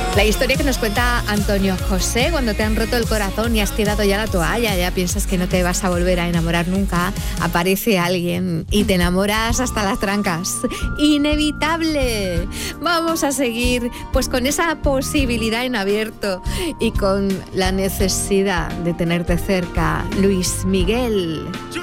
La historia que nos cuenta Antonio José, cuando te han roto el corazón y has tirado ya la toalla, ya piensas que no te vas a volver a enamorar nunca, aparece alguien y te enamoras hasta las trancas. ¡Inevitable! Vamos a seguir pues con esa posibilidad en abierto y con la necesidad de tenerte cerca. Luis Miguel.